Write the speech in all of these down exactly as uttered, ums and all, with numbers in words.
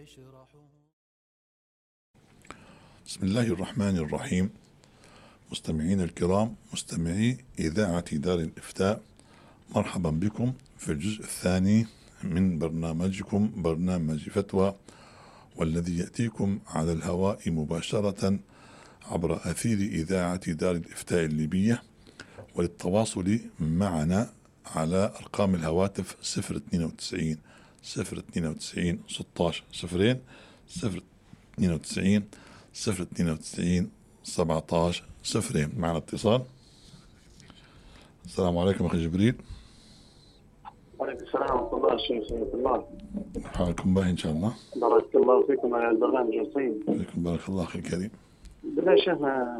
بسم الله الرحمن الرحيم. مستمعين الكرام، مستمعي إذاعة دار الإفتاء، مرحبا بكم في الجزء الثاني من برنامجكم برنامج فتوى، والذي يأتيكم على الهواء مباشرة عبر أثير إذاعة دار الإفتاء الليبية. وللتواصل معنا على أرقام الهواتف صفر اثنين وتسعين صفر اثنين وتسعين ستة عشر صفرين صفر اثنين وتسعين صفر اثنين وتسعين سبعة عشر صفرين. معنا اتصال. السلام عليكم أخي جبريل. وعليكم السلام ورحمة الله. شيخ سيد الله، حالكم باهي إن شاء الله. بارك الله فيكم على البرنامج الطيب. فيكم بارك الله أخي الكريم. بالله شيخنا،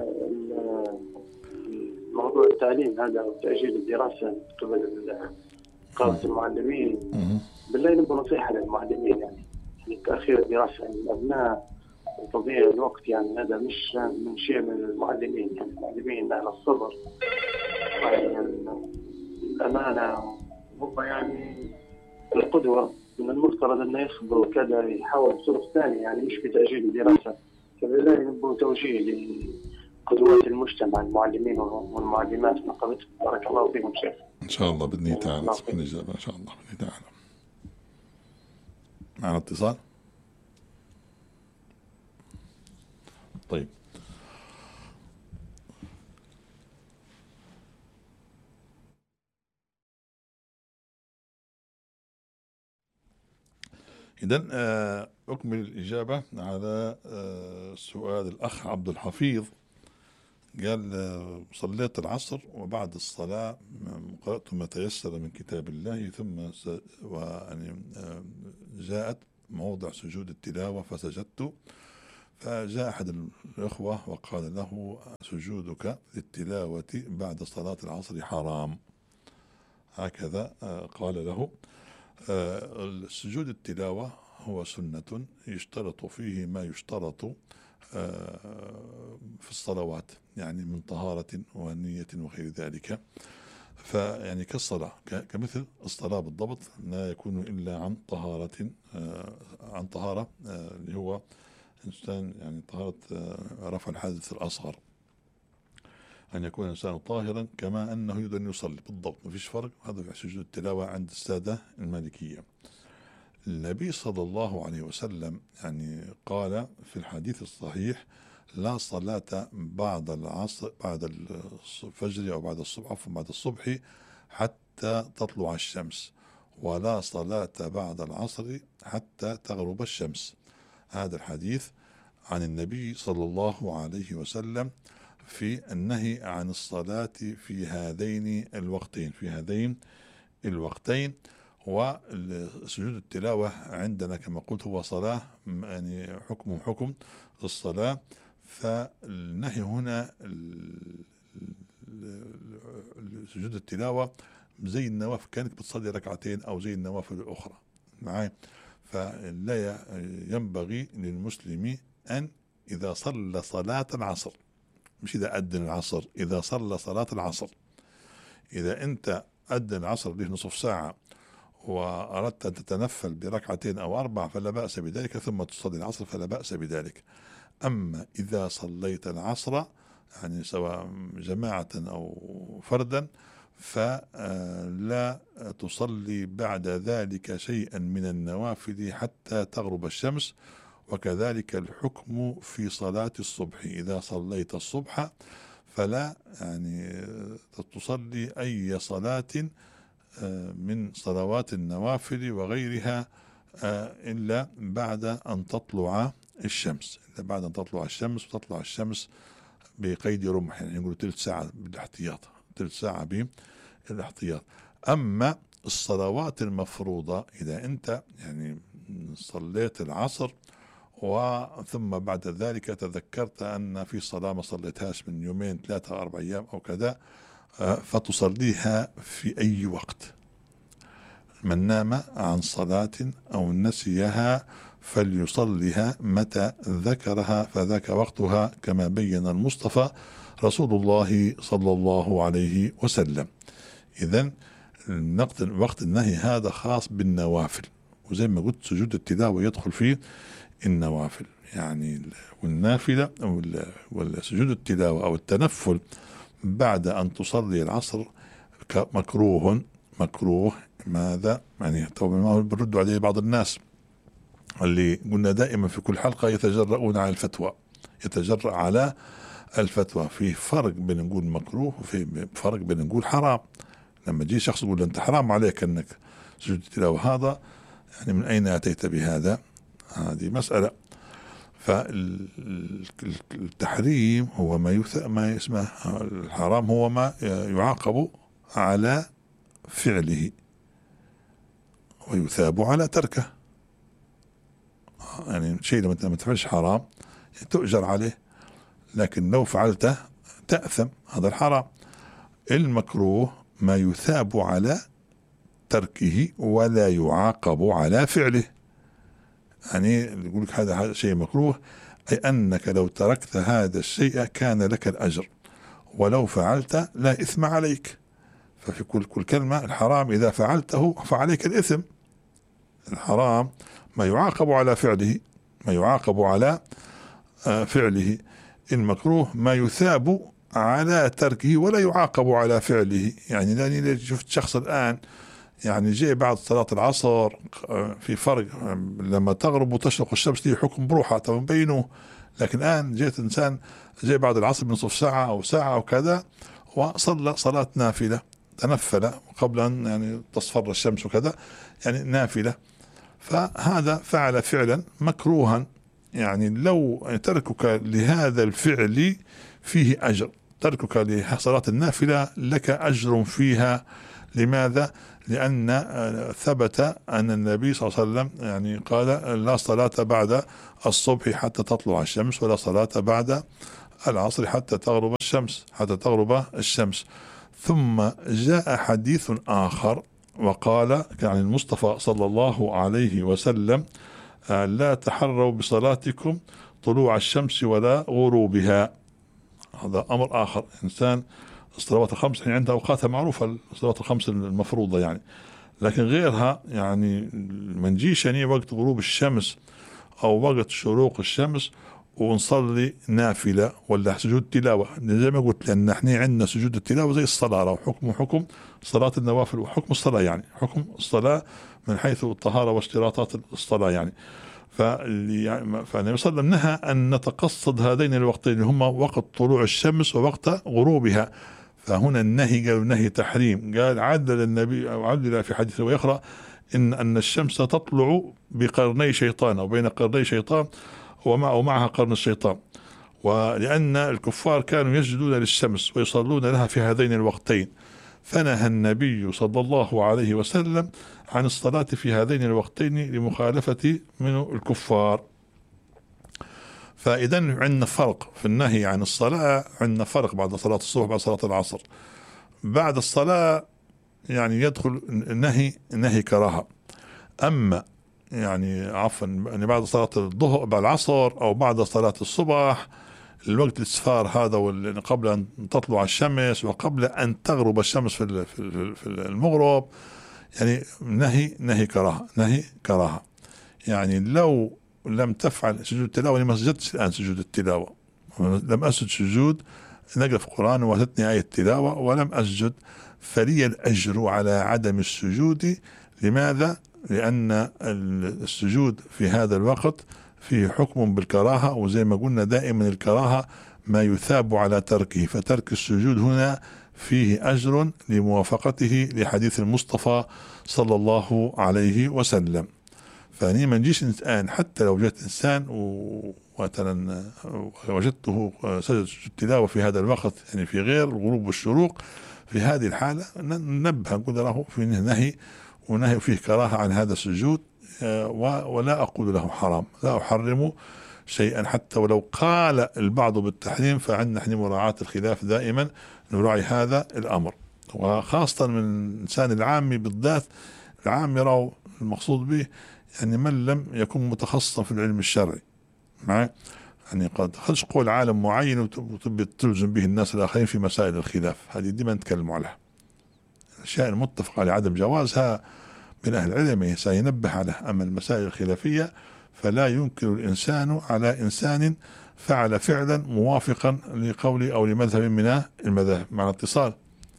موضوع التعليم هذا وتأجيل الدراسة قبل قادة المعلمين، بالله نبغى نصيحة للمعلمين، يعني يعني تأخير الدراسة عن الأبناء وتضييع الوقت، يعني هذا مش من شيء من المعلمين. يعني المعلمين أهل الصبر، يعني الأمانة، هم يعني القدوة. من المفترض أنه يصبر وكذا، يحاول بطرق ثانية، يعني مش بتأجيل الدراسة. فبالله نبغى توجيه لقدوات المجتمع، المعلمين والمعلمات نقابتهم. بارك الله فيكم شيخ. إن شاء الله بإذن الله تعالى تكون الإجابة إن شاء الله بإذن الله تعالى. معنا اتصال. طيب، إذن أكمل الإجابة على سؤال الأخ عبد الحفيظ. قال: صليت العصر وبعد الصلاة قرأت ما تيسر من كتاب الله، ثم ويعني جاءت موضع سجود التلاوة فسجدت، فجاء أحد الإخوة وقال له: سجودك للتلاوة بعد صلاة العصر حرام. هكذا قال له. سجود التلاوة هو سنة يشترط فيه ما يشترط في الصلوات، يعني من طهارة ونية وغير ذلك. فيعني كالصلاة، كمثل الصلاة بالضبط، لا يكون إلا عن طهارة، عن طهارة اللي هو إنسان، يعني طهارة رفع الحدث الأصغر، أن يكون الإنسان طاهرا كما أنه يريد أن يصلي بالضبط، ما فيش فرق. هذا في سجود التلاوة عند السادة المالكية. النبي صلى الله عليه وسلم يعني قال في الحديث الصحيح: لا صلاة بعد العصر بعد الفجر أو بعد الصبح عفوا بعد الصبح حتى تطلع الشمس، ولا صلاة بعد العصر حتى تغرب الشمس. هذا الحديث عن النبي صلى الله عليه وسلم في النهي عن الصلاة في هذين الوقتين في هذين الوقتين وسجود التلاوة عندنا كما قلت هو صلاة، يعني حكم حكم الصلاة. فالنهي هنا سجود التلاوة زي النوافل، كانت بتصلي ركعتين أو زي النوافل الأخرى معي. فلا ينبغي للمسلم أن إذا صلى صلاة العصر، مش إذا أذن العصر، إذا صلى صلاة العصر، إذا أنت أذن العصر له نصف ساعة وأردت أن تتنفل بركعتين أو أربع فلا بأس بذلك، ثم تصلي العصر فلا بأس بذلك. أما إذا صليت العصر يعني سواء جماعة أو فردا فلا تصلي بعد ذلك شيئا من النوافل حتى تغرب الشمس. وكذلك الحكم في صلاة الصبح، إذا صليت الصبح فلا يعني تصلي أي صلاة من صلوات النوافل وغيرها إلا بعد أن تطلع الشمس إلا بعد أن تطلع الشمس وتطلع الشمس بقيد رمح، يعني نقول ثلث ساعة بالاحتياط ثلث ساعة بالاحتياط. أما الصلوات المفروضة، إذا أنت يعني صليت العصر وثم بعد ذلك تذكرت أن في صلاة ما صليتهاش من يومين ثلاثة أربع أيام أو كذا، فتصليها في أي وقت. من نام عن صلاة أو نسيها فليصلها متى ذكرها فذاك وقتها، كما بين المصطفى رسول الله صلى الله عليه وسلم. إذن وقت النهي هذا خاص بالنوافل، وزي ما قلت سجود التلاوة يدخل فيه النوافل، يعني والنافلة والسجود التلاوة أو التنفل بعد أن تصلي العصر مكروه. مكروه ماذا؟ يعني طبعا بردوا عليه بعض الناس اللي قلنا دائما في كل حلقة يتجرؤون على الفتوى، يتجرأ على الفتوى. في فرق بين نقول مكروه وفي فرق بين نقول حرام. لما يجي شخص يقول أنت حرام عليك أنك سجود التلاوة، هذا يعني من أين أتيت بهذا؟ هذه مسألة. فالتحريم هو ما يث... ما اسمه الحرام هو ما يعاقب على فعله ويثاب على تركه. يعني شيء لما ما تفعلش حرام يعني تؤجر عليه، لكن لو فعلته تأثم، هذا الحرام. المكروه ما يثاب على تركه ولا يعاقب على فعله. يعني يقول لك هذا شيء مكروه، أي أنك لو تركت هذا الشيء كان لك الأجر، ولو فعلت لا إثم عليك. ففي كل كل كلمة الحرام إذا فعلته فعليك الإثم. الحرام ما يعاقب على فعله، ما يعاقب على فعله. المكروه ما يثاب على تركه ولا يعاقب على فعله. يعني لأني شفت شخص الآن يعني جاء بعد صلاة العصر، في فرق لما تغرب وتشرق الشمس لي حكم بروحها تبينوه، لكن الآن جاءت إنسان جاء بعد العصر بنصف ساعة أو ساعة أو كذا وصلى صلاة نافلة، تنفل قبل أن يعني تصفر الشمس وكذا، يعني نافلة، فهذا فعل فعلا مكروها. يعني لو تركك لهذا الفعل فيه أجر، تركك لصلاة النافلة لك أجر فيها. لماذا؟ لأن ثبت أن النبي صلى الله عليه وسلم يعني قال لا صلاة بعد الصبح حتى تطلع الشمس، ولا صلاة بعد العصر حتى تغرب الشمس حتى تغرب الشمس. ثم جاء حديث آخر وقال عن المصطفى صلى الله عليه وسلم لا تحروا بصلاتكم طلوع الشمس ولا غروبها. هذا أمر آخر. إنسان الصلوات الخمس يعني عندها أوقاتها معروفة، الصلوات الخمس المفروضة يعني، لكن غيرها يعني ما نجيش يعني وقت غروب الشمس أو وقت شروق الشمس ونصلي نافلة ولا سجود تلاوة. زي ما قلت لأن احنا عندنا سجود التلاوة زي الصلاة، لو حكم حكم صلاة النوافل وحكم الصلاة، يعني حكم الصلاة من حيث الطهارة واشتراطات الصلاة يعني. فالنبي صلى الله عليه وسلم نهى أن نتقصد هذين الوقتين اللي هما وقت طلوع الشمس ووقت غروبها. فهنا النهي قال نهي تحريم، قال عدل النبي أو عدل في حديث ويقرأ إن أن الشمس تطلع بقرني شيطان أو بين قرني شيطان ومع ومعها قرن الشيطان، ولأن الكفار كانوا يسجدون للشمس ويصلون لها في هذين الوقتين، فنهى النبي صلى الله عليه وسلم عن الصلاة في هذين الوقتين لمخالفة من الكفار. فإذا عندنا فرق في النهي عن الصلاة، عندنا فرق بعد صلاة الصبح بعد صلاة العصر. بعد الصلاة يعني يدخل النهي نهي كراهة. أما يعني عفوا يعني بعد صلاة الظهر بعد العصر أو بعد صلاة الصبح، الوقت الاصفار هذا قبل أن تطلع الشمس وقبل أن تغرب الشمس في في المغرب، يعني نهي نهي كراهة نهي كراهة. يعني لو لم تفعل سجود التلاوة، ما سجدتش الآن سجود التلاوة، لم أسجد سجود نقرأ في القرآن واتتني آية التلاوة ولم أسجد، فلي الأجر على عدم السجود. لماذا؟ لأن السجود في هذا الوقت فيه حكم بالكراهة، وزي ما قلنا دائما الكراهة ما يثاب على تركه، فترك السجود هنا فيه أجر لموافقته لحديث المصطفى صلى الله عليه وسلم. فاني ما نجيش الآن حتى لو جاءت إنسان ومثلا وجدته سجد التلاوة في هذا الوقت يعني في غير الغروب والشروق، في هذه الحالة ننبه نقول له في نهي ونهي فيه كراهة عن هذا السجود، ولا أقول له حرام، لا أحرم شيئا حتى ولو قال البعض بالتحريم، فعندنا نحن مراعاة الخلاف دائما نراعي هذا الأمر. وخاصة من الإنسان العامي بالذات، العام يرى المقصود به يعني من لم يكن متخصصا في العلم الشرعي معي، يعني قد خدش قول عالم معين وتلزم به الناس الآخرين في مسائل الخلاف، هذه دي ما نتكلم عليها. الأشياء المتفق على عدم جوازها من أهل العلم سينبه على أما المسائل الخلافية فلا ينكر الإنسان على إنسان فعل فعلا موافقا لقول أو لمذهب من المذاهب. مع الاتصال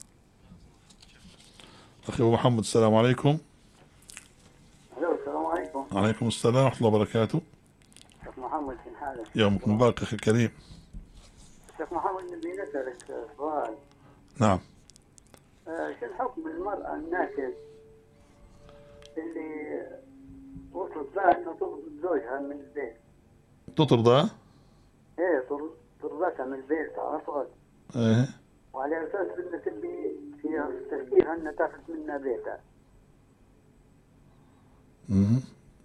أخي أبو محمد، السلام عليكم. السلام عليكم. عليكم السلام ورحمة الله وبركاته. شيخ محمد، كيف حالك؟ يومك مبارك أخي الكريم. شيخ محمد، نبي نسألك سؤال. نعم. آه، شو الحكم المرأة الناشز اللي وصلت لها انها تطرد زوجها من البيت؟ تطردها؟ ايه، طردتها من البيت رفضت. ايه. وعلى اساس انها تبي في تفكيرها انها تاخذ منها بيتها. امم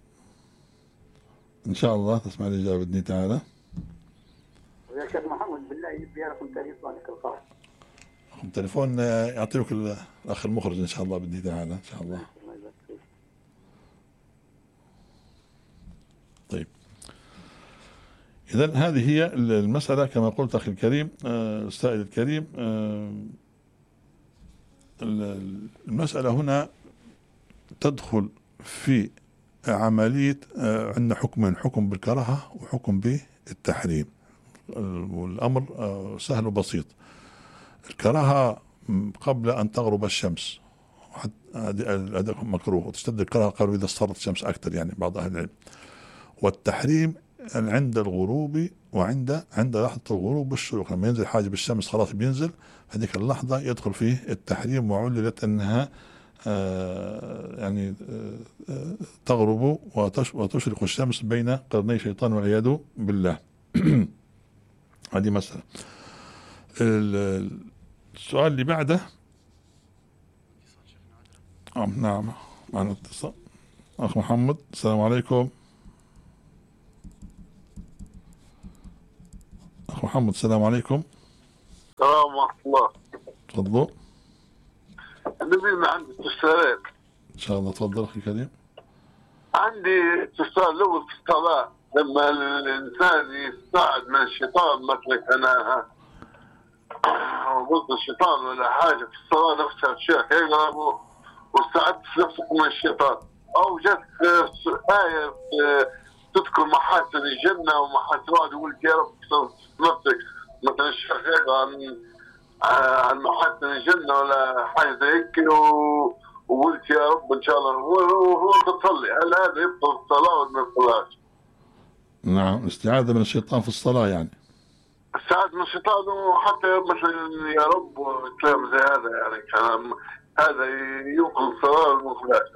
ان شاء الله تسمع الاجابه باذن تعالى. ويا شيخ محمد بالله يبي رقم تليفونك الخاص. رقم تليفون يعطيك الاخ المخرج ان شاء الله باذن تعالى ان شاء الله. طيب، إذن هذه هي المسألة كما قلت أخي الكريم السائل الكريم. المسألة هنا تدخل في عملية عندنا حكمين، حكم بالكراهة وحكم بالتحريم، والأمر سهل وبسيط. الكراهة قبل أن تغرب الشمس هذا مكروه، وتشتد الكراهة قالوا إذا اصفرت الشمس أكثر، يعني بعض أهل العلم. والتحريم عند الغروب وعند عند لحظة الغروب والشروق، لما ينزل حاجب الشمس خلاص بينزل، هذيك اللحظة يدخل فيه التحريم. وعللت أنها آه يعني آه تغرب وتشرق الشمس بين قرني شيطان والعياذ بالله. هذه مسألة. السؤال اللي بعده. آه نعم، معنا اتصال. أخ محمد، السلام عليكم. أخ محمد، السلام عليكم. السلام ورحمة الله. تفضلوا. نبي من عندي استفسارين. إن شاء الله، تفضل أخي كريم. عندي استفسار الأول في الصلاة، لما الإنسان يستعد من الشيطان مثلا، أنا ضد الشيطان ولا حاجة في الصلاة نفسها، الشيخ يقرأ واستعدت نفسك من الشيطان، أو جت آية تذكر محاسن الجنة ومحاسن وعد، يقول يا رب نفسك مثلا، الشيخ يقرأ عن عن محاسن الجنة ولا حاجة زي هيك، وقلت يا رب إن شاء الله وهو تصلي، هل هذا يبطل الصلاة ولا ما يبطلهاش؟ نعم، الاستعاذة من الشيطان في الصلاة يعني. استعاذة من الشيطان، وحتى مثلا يا رب وكلام زي هذا، يعني كلام هذا ينقل الصلاة ولا ما ينقلهاش؟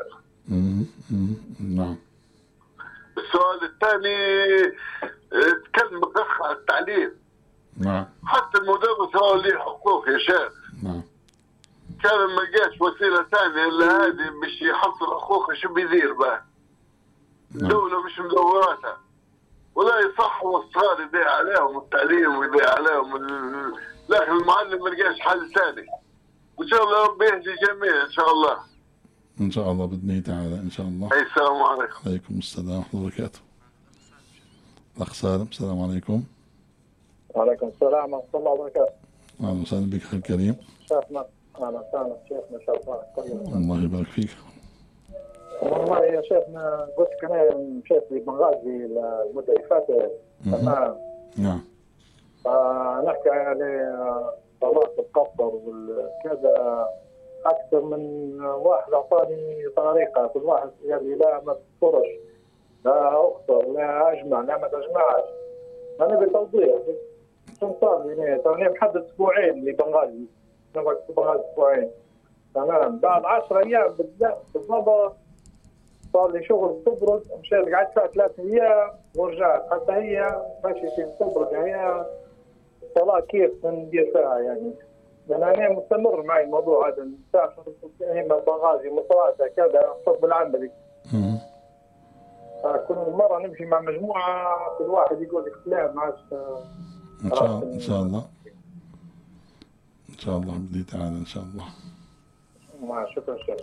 نعم. السؤال الثاني، تكلم الأخ عن التعليم. نعم. حتى المدرس هو له حقوق يا شيخ. نعم. كان ما جاش وسيلة ثانية إلا هذه باش يحصل حقوقه، شو بيدير بها؟ الدولة مش مدوراتها، ولا يصح الصغار يضيع عليهم التعليم ويضيع عليهم ال... لكن المعلم ما لقاش حل ثاني. وإن شاء الله ربي يهدي الجميع إن شاء الله. إن شاء الله بإذنه تعالى إن شاء الله. أي السلام عليكم. عليكم السلام ورحمة الله وبركاته. الأخ سالم، السلام عليكم. وعليكم السلام ورحمة الله وبركاته. أهلا وسهلا بك أخي الكريم. شيخنا، أهلا وسهلا شيخنا، شرفنا. الله يبارك فيك. والله يا شيخنا قلت لك أنا مشيت لبنغازي المدة اللي فاتت. تمام. نعم. فنحكي على صلاة القصر والكذا، أكثر من واحد أعطاني طريقة، كل واحد قال لي لا ما تفطرش، لا أقصر، لا أجمع، لا ما تجمعش. أنا بتوضيح شو صار لي؟ توني محدد أسبوعين لبنغازي، نبغى بنغازي أسبوعين. تمام. بعد عشر أيام بالضبط صار لي شغل تبرد، مشيت قعدت فيها ثلاث أيام ورجعت، حتى هي ماشي في تبرد، هي الصلاة كيف ندير فيها يعني؟ لأن أنا مستمر معي الموضوع هذا، مسافر إما بنغازي مصراتة كذا الطب العملي. كل مرة نمشي مع مجموعة، كل واحد يقول لك لا ما عادش. إن شاء الله إن شاء الله إن شاء الله بدي تعالى إن شاء الله. ما شكرا شكرا.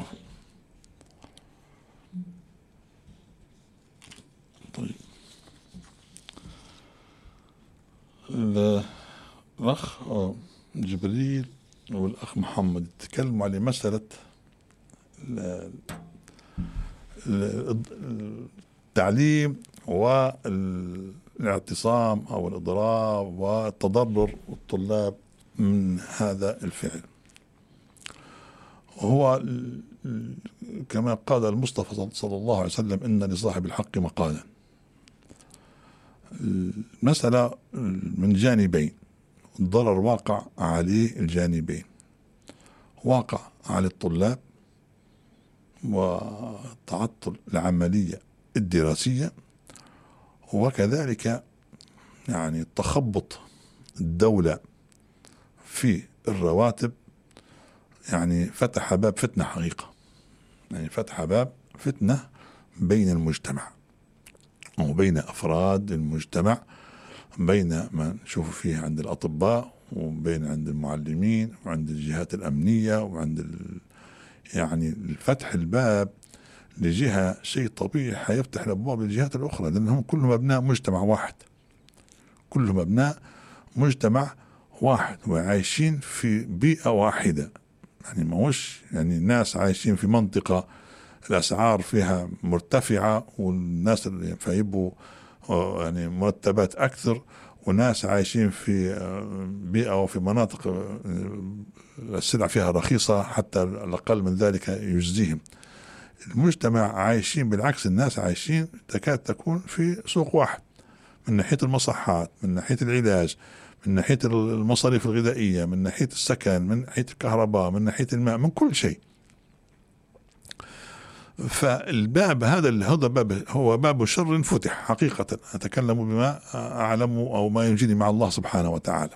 طيب، الأخ جبريل والأخ محمد تكلموا على مسألة التعليم والاعتصام أو الإضراب والتضرر الطلاب من هذا الفعل. وهو كما قال المصطفى صلى الله عليه وسلم: إن لصاحب الحق مقالا. المسألة من جانبين، الضرر واقع عليه الجانبين، واقع على الطلاب وتعطل العملية الدراسية، وكذلك يعني تخبط الدولة في الرواتب، يعني فتح باب فتنة حقيقة، يعني فتح باب فتنة بين المجتمع وبين أفراد المجتمع، بين ما نشوف فيه عند الأطباء وبين عند المعلمين وعند الجهات الأمنية وعند ال... يعني الفتح الباب لجهة شيء طبيعي حيفتح الأبواب للجهات الأخرى، لأنهم كلهم أبناء مجتمع واحد، كلهم أبناء مجتمع واحد وعايشين في بيئة واحدة. يعني ما هوش يعني الناس عايشين في منطقة الأسعار فيها مرتفعة والناس اللي فيبقوا يعني مرتبات أكثر، وناس عايشين في بيئة وفي مناطق السلع فيها رخيصة حتى الأقل من ذلك يجزيهم. المجتمع عايشين بالعكس، الناس عايشين تكاد تكون في سوق واحد، من ناحية المصحات، من ناحية العلاج، من ناحية المصاريف الغذائية، من ناحية السكن، من ناحية الكهرباء، من ناحية الماء، من كل شيء. فالباب هذا اللي هذا باب هو باب شر فتح حقيقة. أتكلم بما أعلم أو ما يجيني مع الله سبحانه وتعالى.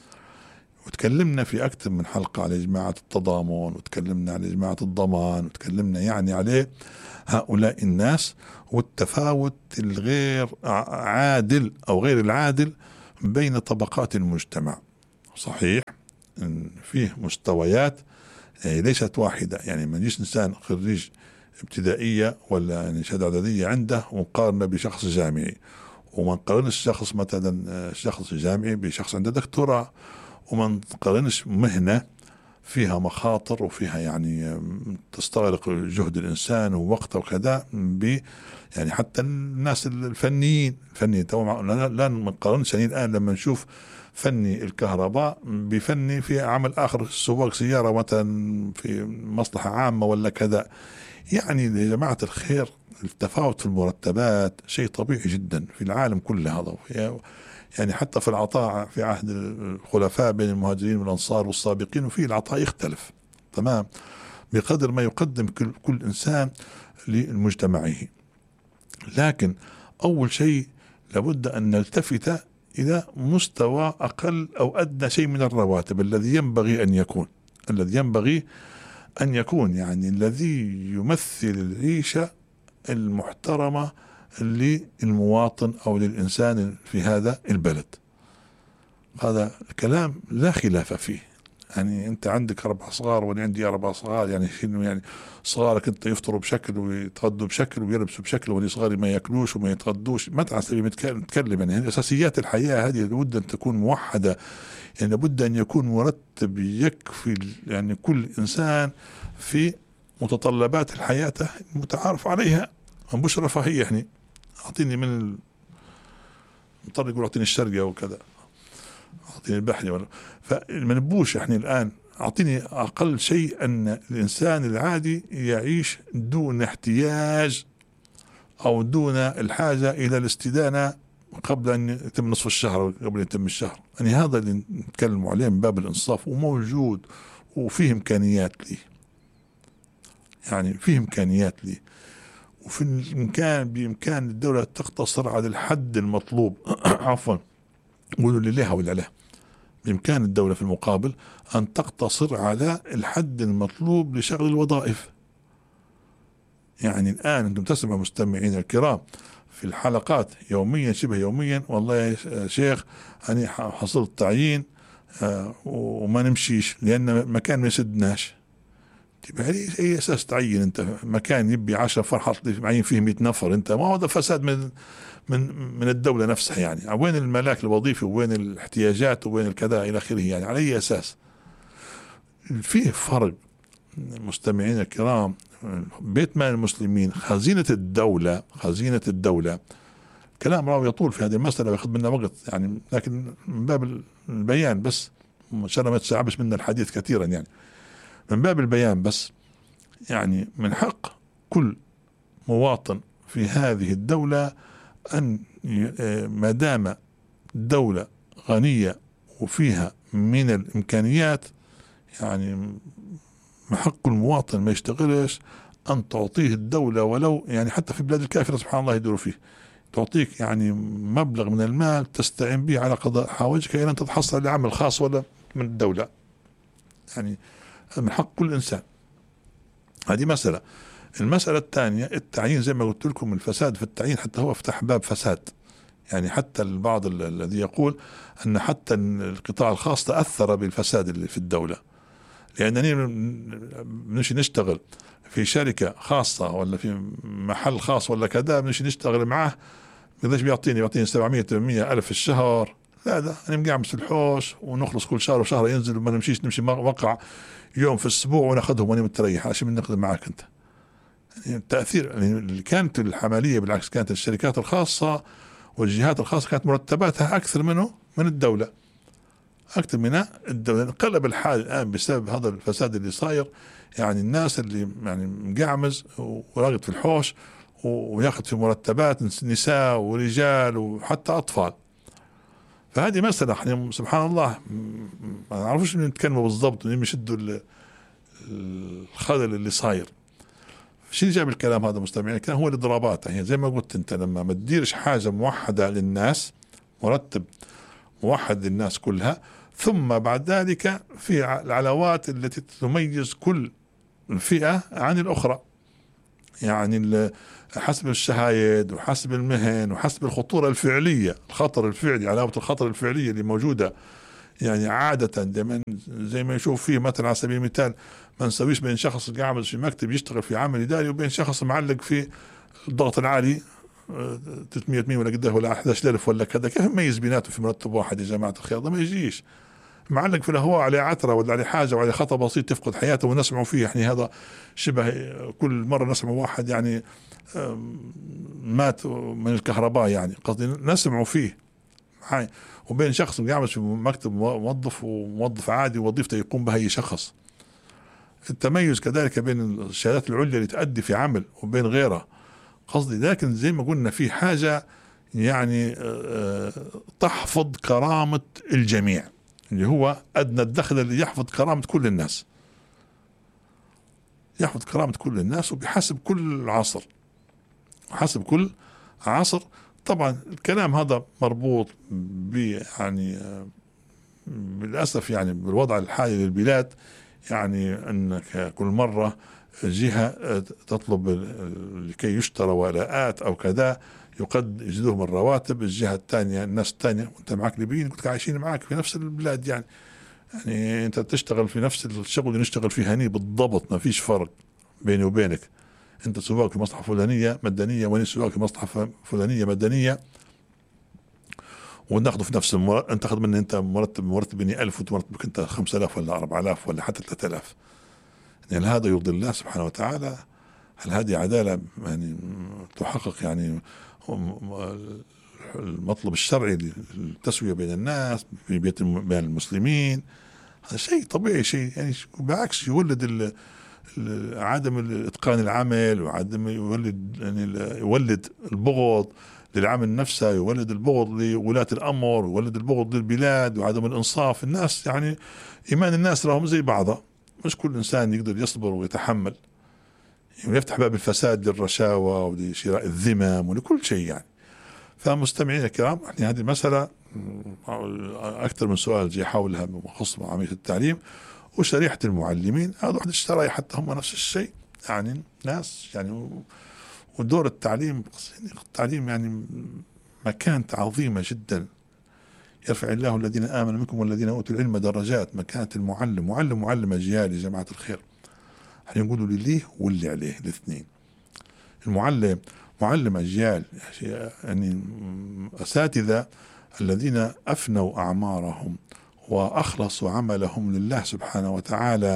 وتكلمنا في أكثر من حلقة على جماعة التضامن، وتكلمنا على جماعة الضمان، وتكلمنا يعني عليه هؤلاء الناس والتفاوت الغير عادل أو غير العادل بين طبقات المجتمع. صحيح إن فيه مستويات ليست واحدة، يعني ما يجيش إنسان خريج ابتدائية ولا يعني شهادة إعدادية عنده ونقارنه بشخص جامعي، وما نقارنش شخص مثلا شخص جامعي بشخص عنده دكتوراه، وما نقارنش مهنة فيها مخاطر وفيها يعني تستغرق جهد الإنسان ووقته وكذا ب يعني حتى الناس الفنيين الفنيين لا نقارنش. يعني الآن لما نشوف فني الكهرباء بفني في عمل آخر، سواق سيارة مثلا في مصلحة عامة ولا كذا، يعني يا جماعة الخير التفاوت في المرتبات شيء طبيعي جدا في العالم كله هذا. يعني حتى في العطاء في عهد الخلفاء بين المهاجرين والأنصار والسابقين، وفي العطاء يختلف تمام بقدر ما يقدم كل, كل إنسان لمجتمعه. لكن أول شيء لابد أن نلتفت إلى مستوى أقل أو أدنى شيء من الرواتب الذي ينبغي أن يكون الذي ينبغي أن يكون يعني الذي يمثل العيشة المحترمة للمواطن أو للإنسان في هذا البلد. هذا الكلام لا خلاف فيه. يعني أنت عندك أربع صغار وأنا عندي أربع صغار، يعني يعني صغارك أنت يفطروا بشكل ويتغدوا بشكل ويلبسوا بشكل، وأنا صغاري ما يأكلوش وما يتغدوش. ما تعرف نتكلم يعني أساسيات الحياة هذه لابد أن تكون موحدة، يعني لابد أن يكون مرتب يكفي يعني كل إنسان في متطلبات الحياة المتعارف عليها، مش رفاهية. يعني أعطيني من مضطر يقول أعطيني الشرقة وكذا، أعطيني البحري ولا فما نبوش. يعني الآن أعطيني أقل شيء أن الإنسان العادي يعيش دون احتياج أو دون الحاجة إلى الاستدانة قبل أن يتم نصف الشهر قبل أن يتم الشهر. يعني هذا اللي نتكلم عليه من باب الإنصاف، وموجود وفيه إمكانيات لي، يعني فيه إمكانيات لي، وفي الإمكان بإمكان الدولة تقتصر على الحد المطلوب عفوا قولوا لي ليها ولا لا، بإمكان الدولة في المقابل أن تقتصر على الحد المطلوب لشغل الوظائف. يعني الآن أنتم تسمعوا مستمعين الكرام في الحلقات يوميا شبه يوميا، والله يا شيخ أنا حصلت تعيين آه وما نمشيش لأن مكان ما يسدناش. تبقى عليه أي أساس تعين أنت مكان يبي عشرة فرحة معين فيه مئة نفر؟ أنت ما هذا فساد من من من الدولة نفسها. يعني وين الملاك الوظيفي وين الاحتياجات وين الكذا إلى آخره؟ يعني على أي أساس؟ فيه فرق مستمعين الكرام بيت مال المسلمين خزينة الدولة، خزينة الدولة. كلام راوي يطول في هذه المسألة ويأخذ منا وقت يعني، لكن من باب البيان بس، عشان ما تشعبش منا الحديث كثيرا يعني، من باب البيان بس. يعني من حق كل مواطن في هذه الدولة أن ما دام الدولة غنية وفيها من الإمكانيات، يعني من حق المواطن ما يشتغلش أن تعطيه الدولة ولو يعني حتى في بلاد الكافرة سبحان الله يدوروا فيه، تعطيك يعني مبلغ من المال تستعين به على قضاء حوائجك إلى أن تتحصل لعمل خاص ولا من الدولة. يعني من حق كل إنسان. هذه مسألة. المسألة الثانية التعيين، زي ما قلت لكم الفساد في التعيين حتى هو افتح باب فساد. يعني حتى البعض الذي يقول أن حتى القطاع الخاص تأثر بالفساد اللي في الدولة، لأنني بنمشي نشتغل في شركة خاصة ولا في محل خاص ولا كذا، بنمشي نشتغل معه قديش بيعطيني؟ بيعطيني سبعمية ثمانمية ألف في الشهر. لا ده أنا مقعمس في الحوش ونخلص كل شهر وشهر ينزل، وما نمشيش نمشي وقع يوم في الأسبوع وناخذهم وأنا متريح عشان بنقدم معك أنت. يعني التأثير يعني اللي كانت الحمالية بالعكس كانت الشركات الخاصة والجهات الخاصة كانت مرتباتها أكثر منه من الدولة، أكثر من الدولة. انقلب الحال الآن بسبب هذا الفساد اللي صاير. يعني الناس اللي يعني مقعمز وراغد في الحوش وياخذ في مرتبات نساء ورجال وحتى أطفال. فهذه مسألة يعني سبحان الله ما نعرفش من نتكلموا بالضبط من يشدوا الخلل اللي صاير. شو جاب الكلام هذا مستمعين؟ كان هو الإضرابات. يعني زي ما قلت أنت لما ما تديرش حاجة موحدة للناس، مرتب موحد للناس كلها، ثم بعد ذلك في العلاوات التي تميز كل فئة عن الأخرى، يعني حسب الشهايد وحسب المهن وحسب الخطورة الفعلية، الخطر الفعلي، علاوة الخطر الفعلية اللي موجودة. يعني عادة دائما زي ما يشوف فيه مثلا على سبيل المثال ما نسويش بين شخص قاعد في مكتب يشتغل في عمل إداري وبين شخص معلق في الضغط العالي ثلاثمية مية ولا قده ولا أحد عشر ألف ولا كذا. كيف نميز بيناتهم في مرتب واحد يا جماعة الخير؟ ده ما يجيش. معلق في الهواء عليه عثرة ولا عليه حاجة وعليه خطأ بسيط تفقد حياته ونسمعه فيه. يعني هذا شبه كل مرة نسمع واحد يعني مات من الكهرباء، يعني قصدي نسمعه فيه. وبين شخص قاعد في مكتب موظف وموظف عادي وظيفته يقوم بها أي شخص. التميز كذلك بين الشهادات العليا اللي تؤدي في عمل وبين غيرها قصدي. لكن زي ما قلنا في حاجة يعني تحفظ كرامة الجميع، اللي هو أدنى الدخل اللي يحفظ كرامة كل الناس، يحفظ كرامة كل الناس وبحسب كل عصر وحسب كل عصر. طبعا الكلام هذا مربوط ب يعني بالأسف يعني بالوضع الحالي للبلاد. يعني أنك كل مرة جهة تطلب لكي يشترى ولاءات أو كذا يقد يجدوهم الرواتب، الجهة الثانية الناس الثانية وأنت معك ليبيين كنت عايشين معك في نفس البلاد. يعني يعني أنت تشتغل في نفس الشغل اللي نشتغل فيه هني بالضبط، ما فيش فرق بيني وبينك. أنت سواق في مصلحة فلانية مدنية وأنا سواق في مصلحة فلانية مدنية وناخذه في نفس المرتب. أنت تاخذ مني أنت مرتب مرتب بني ألف ومرتبك أنت خمسة آلاف ولا أربعة آلاف ولا حتى ثلاثة آلاف. يعني هذا يرضي الله سبحانه وتعالى؟ هل هذه عدالة يعني تحقق يعني المطلب الشرعي للتسوية بين الناس في بيت بين المسلمين؟ هذا شيء طبيعي، شيء يعني بالعكس يولد عدم إتقان العمل وعدم يولد يعني يولد البغض للعمل نفسه، يولد البغض لولاة الأمر، يولد البغض للبلاد وعدم الإنصاف. الناس يعني إيمان الناس لهم زي بعضها، مش كل إنسان يقدر يصبر ويتحمل. يعني يفتح باب الفساد للرشاوى ولشراء الذمم ولكل شيء. يعني فمستمعين الكرام يعني هذه المسألة أكثر من سؤال جي حولها بخصوص عملية التعليم وشريحة المعلمين. هذا واحد الشرايح حتى هم نفس الشيء. يعني ناس يعني ودور التعليم التعليم يعني مكانة عظيمة جدا. يرفع الله الذين آمنوا منكم والذين أوتوا العلم درجات. مكانة المعلم معلم معلم أجيال يا جماعة الخير. احنا نقولوا لليه واللي عليه الاثنين. المعلم معلم أجيال يعني أساتذة الذين أفنوا أعمارهم وأخلصوا عملهم لله سبحانه وتعالى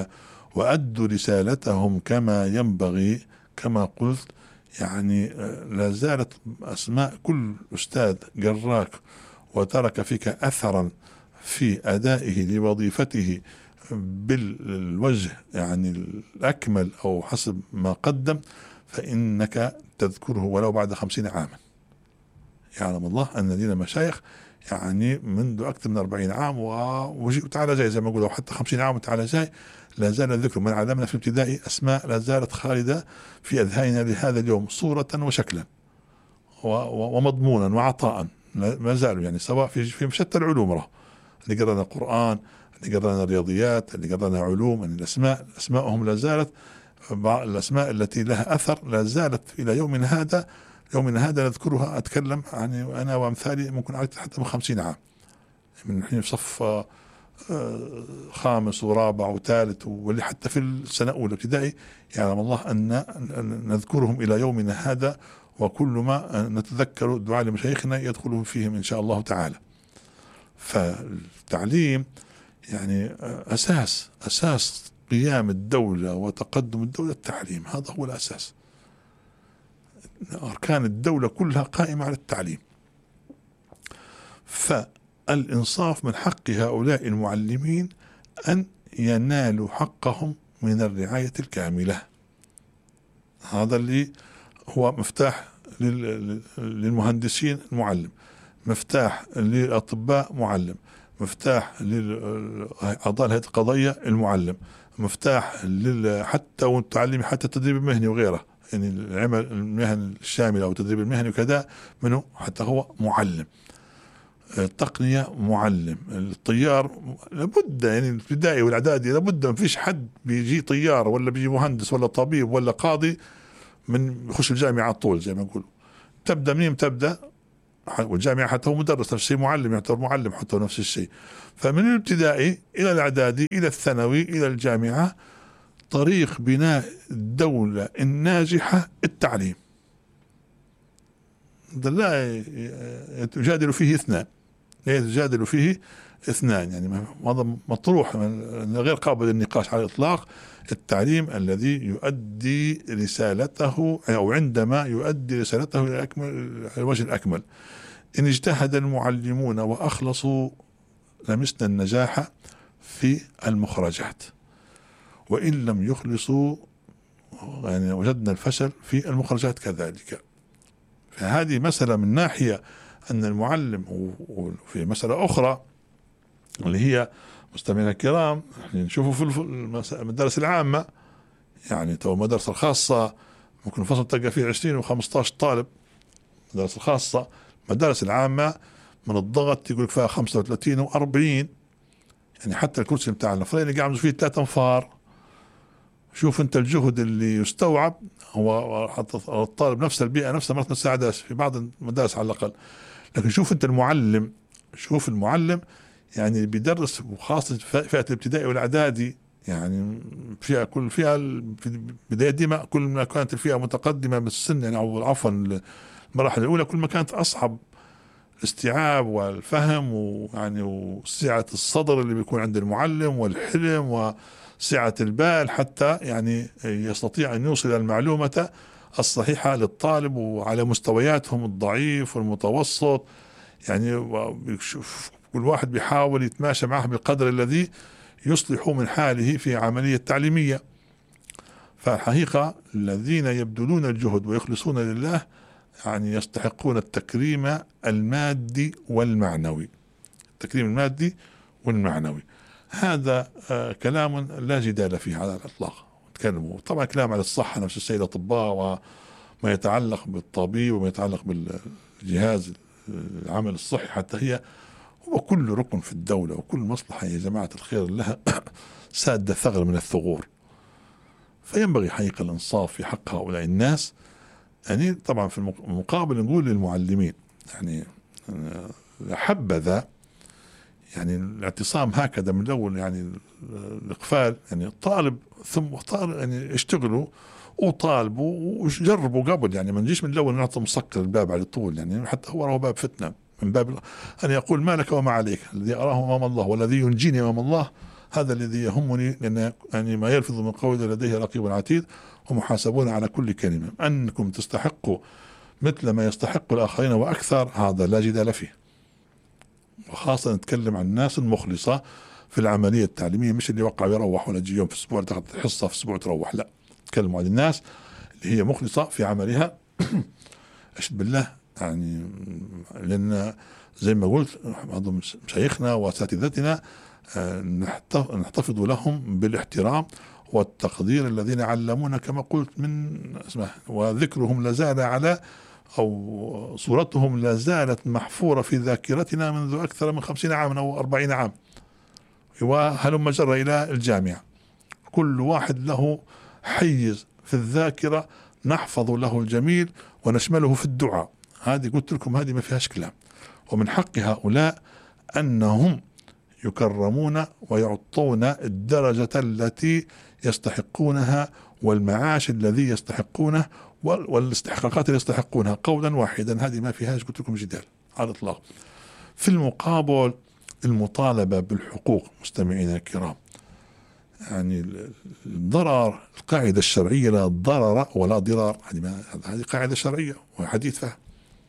وأدوا رسالتهم كما ينبغي كما قلت. يعني لا زالت أسماء كل أستاذ جراك وترك فيك أثرا في أدائه لوظيفته بالوجه يعني الأكمل أو حسب ما قدم، فإنك تذكره ولو بعد خمسين عاما. يعلم الله أن لنا مشايخ يعني منذ أكثر من أربعين عام وتعالى جاي زي ما يقولوا، حتى خمسين عام وتعالى جاي لا زال الذكر. من علمنا في ابتدائي أسماء لا زالت خالدة في أذهاننا لهذا اليوم صورة وشكلا ومضمونا وعطاء، ما زالوا يعني سواء في في شتى العلوم، راه اللي قرانا قرآن، اللي قرانا رياضيات، اللي قرانا علوم. يعني الأسماء أسماءهم لا زالت، الأسماء التي لها أثر لا زالت إلى يومنا هذا يومنا هذا نذكرها. أتكلم يعني أنا وأمثالي ممكن أكثر حتى من خمسين عام، من الحين في صف خامس ورابع وثالث، واللي حتى في السنة الأولى ابتدائي يعلم الله أن نذكرهم إلى يومنا هذا، وكل ما نتذكر الدعاء لمشايخنا يدخلهم فيهم إن شاء الله تعالى. فالتعليم يعني أساس أساس قيام الدولة وتقدم الدولة التعليم، هذا هو الأساس. أركان الدولة كلها قائمة على التعليم. فالإنصاف من حق هؤلاء المعلمين أن ينالوا حقهم من الرعاية الكاملة. هذا اللي هو مفتاح للمهندسين المعلم، مفتاح للأطباء معلم، مفتاح لأعضاء الهيئة القضائية المعلم، مفتاح حتى والتعليم حتى التدريب المهني وغيره، يعني العمل المهني الشامل أو التدريب المهني وكذا منه حتى هو معلم. التقنية معلم، الطيار لابد يعني الابتدائي والإعدادي لابد، ما فيش حد بيجي طيار ولا بيجي مهندس ولا طبيب ولا قاضي من يخش الجامعة على طول زي ما نقولوا. تبدأ منين تبدأ؟ والجامعة حتى هو مدرس نفس الشيء، معلم يعتبر معلم حتى هو نفس الشيء. فمن الابتدائي إلى الإعدادي إلى الثانوي إلى الجامعة طريق بناء الدولة الناجحة التعليم. لا يجادل فيه اثنان، لا يجادل فيه اثنان، يعني هذا مطروح غير قابل للنقاش على الإطلاق. التعليم الذي يؤدي رسالته أو عندما يؤدي رسالته إلى أكمل الوجه الأكمل. إن اجتهد المعلمون وأخلصوا لمسنا النجاح في المخرجات، وإن لم يخلصوا يعني وجدنا الفشل في المخرجات كذلك. فهذه مسألة من ناحية أن المعلم، وفي مسألة أخرى اللي هي مستمعينا الكرام نشوفوا في المدارس العامة، يعني تو المدارس الخاصة ممكن الفصل تلقى فيه عشرين وخمسة عشر طالب. المدارس الخاصة، المدارس العامة من الضغط يقول لك فيها خمسة وثلاثين وأربعين، يعني حتى الكرسي بتاع الفريق قاعد فيه ثلاثة انفار. شوف انت الجهد اللي يستوعب، هو حتى الطالب نفس البيئة نفسها ما تساعدش في بعض المدارس على الأقل، لكن شوف انت المعلم، شوف المعلم يعني بيدرس، وخاصة فئة الابتدائي والإعدادي، يعني فيها كل فيها في بداية دي ما كل ما كانت الفئة متقدمة بالسن، يعني أو عفوا المراحل الأولى كل ما كانت أصعب الاستيعاب والفهم، ويعني وسعة الصدر اللي بيكون عند المعلم والحلم وسعة البال حتى يعني يستطيع أن يوصل المعلومة الصحيحة للطالب وعلى مستوياتهم الضعيف والمتوسط. يعني كل واحد بيحاول يتماشى معه بالقدر الذي يصلح من حاله في عملية تعليمية. فالحقيقة الذين يبذلون الجهد ويخلصون لله يعني يستحقون التكريم المادي والمعنوي، التكريم المادي والمعنوي. هذا آه كلام لا جدال فيه على الإطلاق. تكلموا طبعا كلام على الصحة نفس الشيء، الأطباء وما يتعلق بالطبيب وما يتعلق بالجهاز العمل الصحي، حتى هي هو كل ركن في الدولة وكل مصلحة يا جماعة الخير لها سادة ثغر من الثغور. فينبغي حقيقة الإنصاف في حق هؤلاء الناس. يعني طبعا في المقابل نقول للمعلمين يعني حبذا يعني الاعتصام هكذا من الأول، يعني الإقفال، يعني الطالب ثم طالب يعني اشتغلوا وطالبوا وجربوا قبل، يعني ما نجيش من الأول نعطي مسكر الباب على طول، يعني حتى هو باب فتنة من باب أن يقول ما لك وما عليك، الذي أراه أمام الله والذي ينجيني أمام الله هذا الذي يهمني، لأن يعني ما يلفظ من قول لديه رقيب عتيد ومحاسبون على كل كلمة. أنكم تستحقوا مثل ما يستحق الآخرين وأكثر، هذا لا جدال فيه. وخاصة نتكلم عن الناس المخلصة في العملية التعليمية، مش اللي وقع يروح ولا يجي يوم في أسبوع تاخذ حصة في أسبوع تروح، لا، نتكلم عن الناس اللي هي مخلصة في عملها. أشهد بالله يعني، لأن زي ما قلت بعض مشايخنا وأساتذتنا نحتفظ لهم بالاحترام والتقدير الذين علمونا كما قلت من اسمه، وذكرهم لازال على أو صورتهم لازالت محفورة في ذاكرتنا منذ أكثر من خمسين عاما أو أربعين عام، وهلم جر إلى الجامعة. كل واحد له حيز في الذاكرة نحفظ له الجميل ونشمله في الدعاء. هذه قلت لكم هذه ما فيهاش كلام. ومن حق هؤلاء أنهم يكرمون ويعطون الدرجة التي يستحقونها والمعاش الذي يستحقونه والاستحقاقات اللي يستحقونها قولا واحدا. هذه ما فيهاش قلت لكم جدال على الإطلاق. في المقابل المطالبة بالحقوق مستمعينا الكرام، يعني الضرر، القاعدة الشرعية لا ضرر ولا ضرار، هذه قاعدة شرعية وحديث فهم.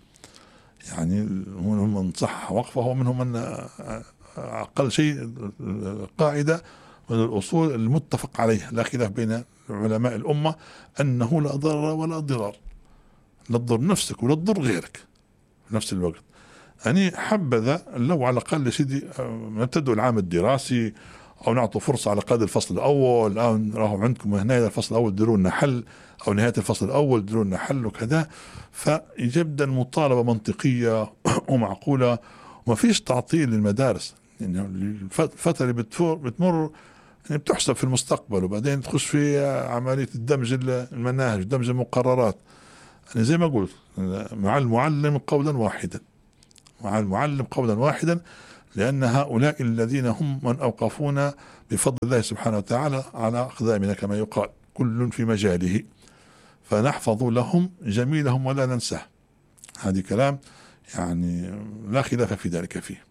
يعني هم من صح وقفه ومنهم من أقل شيء قاعدة من الأصول المتفق عليها لا خلاف بين علماء الأمة أنه لا ضرر ولا ضرار، لا تضر نفسك ولا تضر غيرك في نفس الوقت. يعني حبذا لو على الأقل سيدي نبتدوا العام الدراسي أو نعطوا فرصة على قدر الفصل الأول، أو نراهم عندكم هنا الفصل الأول ديروا لنا حل، أو نهاية الفصل الأول ديروا لنا حل وكذا. فيجب مطالبة منطقية ومعقولة، وما فيش تعطيل للمدارس. يعني الفترة اللي بتفور بتمر يعني بتحسب في المستقبل، وبعدين تخش في عملية الدمج المناهج ودمج المقررات. يعني زي ما قلت مع المعلم قولا واحدا، مع المعلم قولا واحدا، لأن هؤلاء الذين هم من أوقفونا بفضل الله سبحانه وتعالى على أقدامنا كما يقال، كل في مجاله، فنحفظ لهم جميلهم ولا ننساه. هذه كلام يعني لا خلاف في ذلك فيه.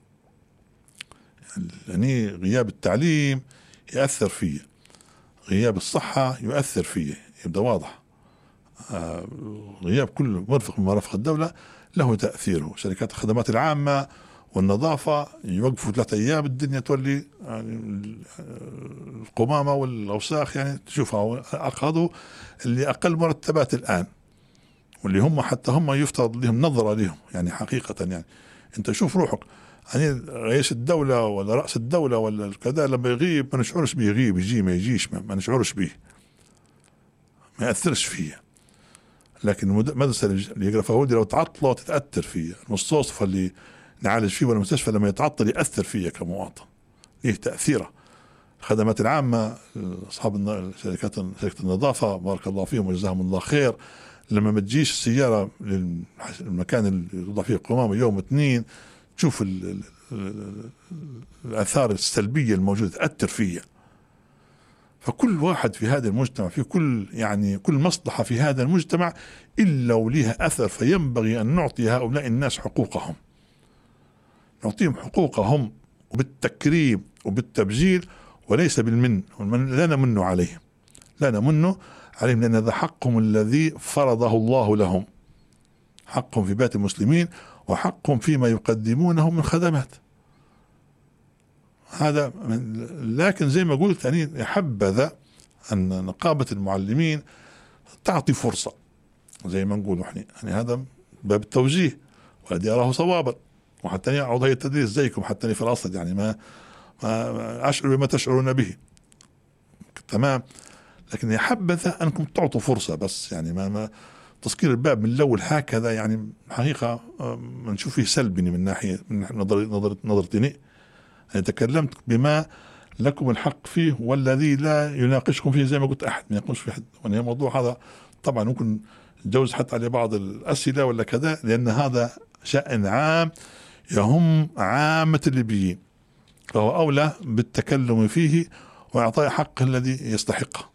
يعني غياب التعليم يأثر فيه، غياب الصحة يؤثر فيه، يبدأ واضح. آه غياب كل مرفق من مرافق الدولة له تأثيره. شركات الخدمات العامة والنظافة يوقفوا ثلاثة أيام الدنيا تولي يعني القمامة والأوساخ، يعني تشوفها. أخذوا اللي أقل مرتبات الآن، واللي هم حتى هم يفترض لهم نظرة لهم، يعني حقيقة يعني أنت شوف روحك، يعني رئيس الدولة ولا رأس الدولة ولا كذا لما يغيب ما نشعرش بيه، يغيب يجي ما يجيش ما, ما نشعرش بيه، ما يأثرش فيه. لكن المدرسة اللي يقرأ فيها ولدي لو تعطله تتأثر فيه. المستوصف اللي نعالج فيه ولا المستشفى لما يتعطل يأثر فيه كمواطن، ليه تأثيره. الخدمات العامة أصحاب شركات شركة النظافة بارك الله فيهم وجزاهم الله خير، لما ما تجيش السيارة للمكان اللي يوضع فيه القمامة يوم اثنين تشوف ال ال الآثار السلبية الموجودة تأثر فيها. فكل واحد في هذا المجتمع، في كل يعني كل مصلحة في هذا المجتمع إلا وليها أثر، فينبغي أن نعطي هؤلاء الناس حقوقهم، نعطيهم حقوقهم وبالتكريم وبالتبجيل وليس بالمن. لا نمن عليهم، لا نمن عليهم، لأن هذا حقهم الذي فرضه الله لهم، حقهم في بيت المسلمين وحقهم فيما يقدمونه من خدمات. هذا لكن زي ما قلت يعني حبذا أن نقابة المعلمين تعطي فرصة زي ما نقول احنا، يعني هذا باب التوجيه والذي أراه صوابا، وحتى يعود هي التدريس زيكم حتى في الأصل يعني ما ما أشعر بما تشعرون به تمام. لكن حبذا أنكم تعطوا فرصة بس، يعني ما ما تسكير الباب من الأول هكذا يعني حقيقة ما نشوف فيه سلبي من ناحية من نظر نظر نظرتني. يعني تكلمت بما لكم الحق فيه والذي لا يناقشكم فيه زي ما قلت أحد ما يقولش في حد. يعني الموضوع هذا طبعا ممكن نجوز حتى على بعض الأسئلة ولا كذا، لأن هذا شأن عام يهم عامة الليبيين، فهو أولى بالتكلم فيه وإعطاء حقه الذي يستحقه.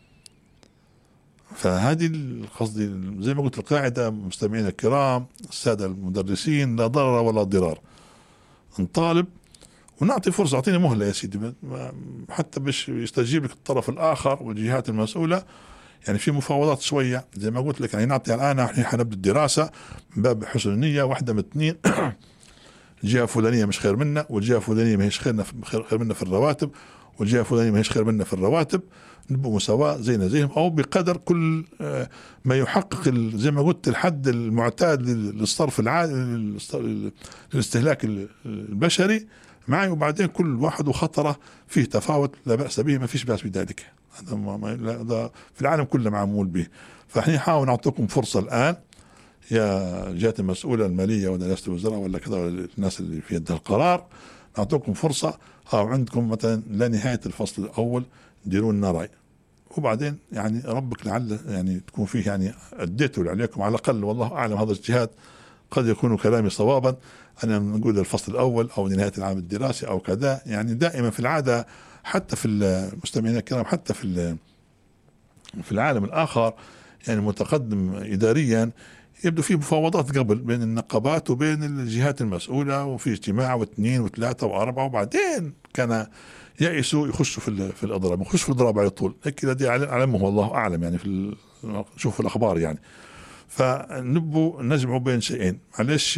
فهذه القصد زي ما قلت القاعدة مستمعين الكرام السادة المدرسين، لا ضرر ولا ضرار. نطالب ونعطي فرصة، أعطيني مهلة يا سيدي حتى باش يستجيب لك الطرف الآخر والجهات المسؤولة. يعني في مفاوضات شوية زي ما قلت لك، يعني نعطي الآن احنا حنبدأ الدراسة من باب حسن النية، واحدة من اثنين الجهة الفلانية مش خير منا، والجهة الفلانية ما هيش خيرنا خير منا في الرواتب، والجهة الفلانية ما هيش خير منا في الرواتب، نبقى مساواة زينا زيهم، أو بقدر كل ما يحقق زي ما قلت الحد المعتاد للصرف العادي للاستهلاك البشري معي، وبعدين كل واحد وخطره فيه تفاوت لا بأس به، ما فيش بأس بذلك، هذا في العالم كله معمول به. فاحنا نحاول نعطيكم فرصة الآن يا جهات المسؤولة المالية ولا رئاسة الوزراء ولا كذا ولا الناس اللي في يدها القرار، نعطيكم فرصة. أو عندكم مثلا لنهاية الفصل الأول ديروا لنا رأي، وبعدين يعني ربك لعل يعني تكون فيه يعني أديتوا اللي عليكم على الأقل، والله أعلم هذا اجتهاد، قد يكون كلامي صوابا. أنا نقول الفصل الأول أو نهاية العام الدراسي أو كذا، يعني دائما في العادة حتى في المستمعين الكرام حتى في في العالم الآخر يعني متقدم إداريا يبدو في مفاوضات قبل بين النقابات وبين الجهات المسؤولة، وفي اجتماع واثنين وثلاثة وأربعة، وبعدين كان يأسوا يخشوا في في الإضراب، يخشوا في الإضراب على طول. هيك الذي علمه والله أعلم يعني في شوف الأخبار يعني. فنبوا نجمعوا بين شيئين، معلش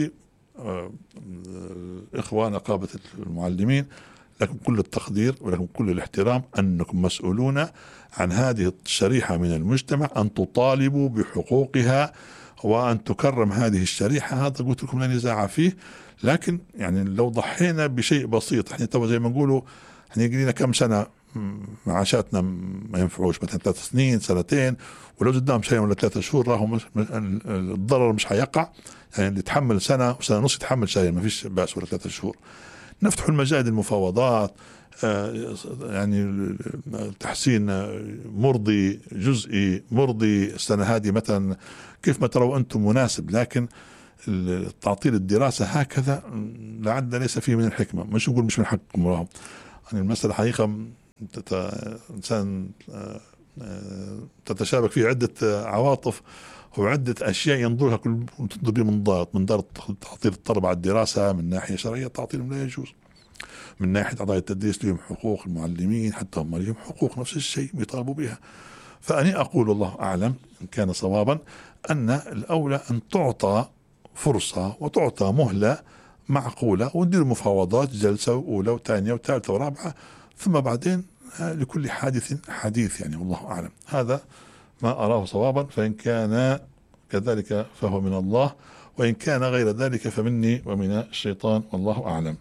إخوة نقابة المعلمين لكم كل التقدير ولكم كل الاحترام أنكم مسؤولون عن هذه الشريحة من المجتمع، أن تطالبوا بحقوقها وأن تكرم هذه الشريحة، هذا قلت لكم لا نزاع فيه. لكن يعني لو ضحينا بشيء بسيط، احنا تو زي ما نقولوا احنا يجينا كم سنة معاشاتنا ما ينفعوش، مثلا ثلاث سنين سنتين، ولو قدام شيء ولا ثلاثة شهور راهو الضرر مش هيقع، يعني اللي يتحمل سنة وسنة نص يتحمل شيء ما فيش بأس، ولا ثلاثة شهور. نفتح المجال المفاوضات، يعني تحسين مرضي جزئي مرضي السنة هذه مثلا كيف ما تروا أنتم مناسب، لكن تعطيل الدراسة هكذا لعل ليس فيه من الحكمة. مش نقول مش من حقكم راهم، يعني المسألة حقيقة إنسان تتشابك فيه عدة عواطف وعدة أشياء ينظرها كل تنظر من دار من دار تعطيل الطلبة على الدراسة من ناحية شرعية، تعطيلهم لا يجوز. من ناحية أعضاء التدريس لهم حقوق، المعلمين حتى هم لهم حقوق نفس الشيء بيطالبوا بها. فأنا أقول والله أعلم إن كان صوابا أن الأولى أن تعطى فرصة وتعطى مهلة معقولة، وندير مفاوضات جلسة أولى وثانية وثالثة ورابعة، ثم بعدين لكل حادث حديث، يعني والله أعلم. هذا ما أراه صوابا، فإن كان كذلك فهو من الله، وإن كان غير ذلك فمني ومن الشيطان، والله أعلم.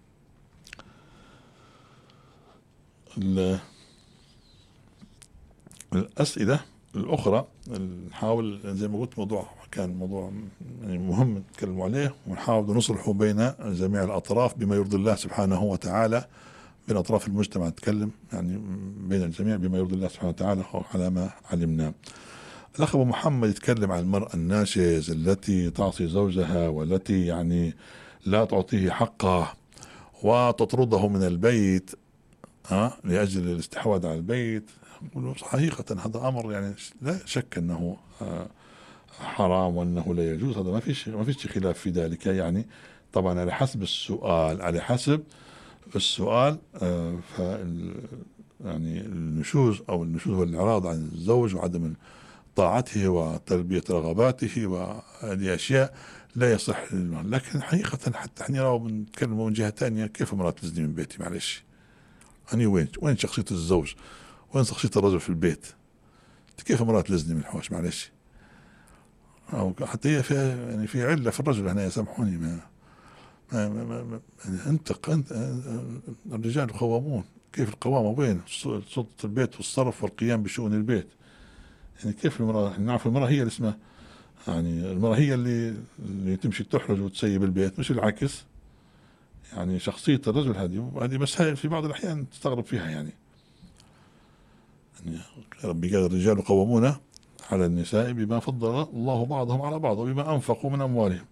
الأسئلة الأخرى نحاول زي ما قلت موضوع كان موضوع يعني مهم نتكلم عليه، ونحاول نصلح بين جميع الأطراف بما يرضي الله سبحانه وتعالى، بين أطراف المجتمع نتكلم يعني بين الجميع بما يرضي الله سبحانه وتعالى على ما علمنا. الأخ أبو محمد يتكلم عن المرأة الناشز التي تعصي زوجها، والتي يعني لا تعطيه حقه وتطرده من البيت ها لأجل الاستحواذ على البيت. حقيقة هذا أمر يعني لا شك أنه حرام وأنه لا يجوز، هذا ما فيش ما فيش خلاف في ذلك. يعني طبعا على حسب السؤال على حسب السؤال ف يعني النشوز أو النشوز هو الإعراض عن الزوج وعدم طاعته وتلبية رغباته، وهذه أشياء لا يصح. لكن حقيقة حتى احنا لو بنتكلم من جهة ثانية، كيف امرأة تزني من بيتي؟ معلش أنا وين وين شخصية الزوج؟ وين شخصية الرجل في البيت؟ كيف امرأة تلزني من الحوش؟ معلش. أو حتى هي في يعني في علة في الرجل هنا، يسامحوني. ما ما ما, ما, ما أنت أنت الرجال قوامون، كيف القوامة؟ وين سلطة البيت والصرف والقيام بشؤون البيت؟ يعني كيف المرأة؟ نعرف المرأة هي اللي اسمها يعني المرأة هي اللي اللي تمشي تحرج وتسيب البيت، مش العكس. يعني شخصية الرجل هذه هذه مسائل في بعض الأحيان تستغرب فيها. يعني يعني ربي قال الرجال قوامون على النساء بما فضل الله بعضهم على بعض وبما أنفقوا من أموالهم.